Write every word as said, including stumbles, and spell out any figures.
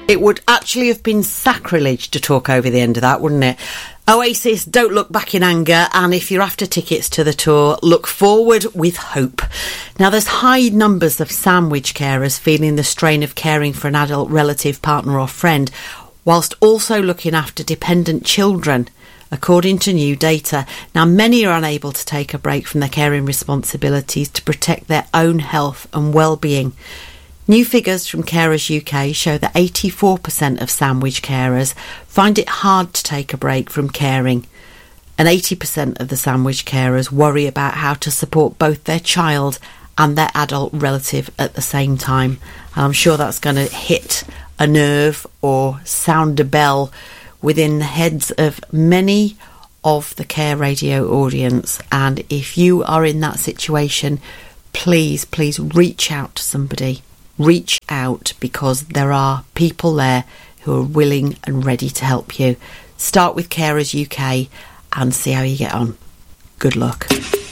It would actually have been sacrilege to talk over the end of that, wouldn't it? Oasis, Don't Look Back in Anger, and if you're after tickets to the tour, look forward with hope. Now, there's high numbers of sandwich carers feeling the strain of caring for an adult relative, partner or friend, whilst also looking after dependent children, according to new data. Now, many are unable to take a break from their caring responsibilities to protect their own health and well-being. New figures from Carers U K show that eighty-four percent of sandwich carers find it hard to take a break from caring, and eighty percent of the sandwich carers worry about how to support both their child and their adult relative at the same time. And I'm sure that's going to hit a nerve or sound a bell within the heads of many of the Care Radio audience. And if you are in that situation, please, please reach out to somebody. Reach out, because there are people there who are willing and ready to help you. Start with Carers U K and see how you get on. Good luck.